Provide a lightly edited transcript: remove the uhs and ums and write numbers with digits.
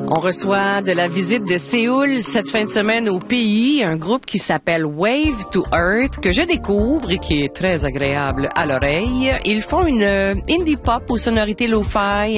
On reçoit de la visite de Séoul cette fin de semaine au pays, un groupe qui s'appelle Wave to Earth, que je découvre et qui est très agréable à l'oreille. Ils font une indie pop aux sonorités lo-fi,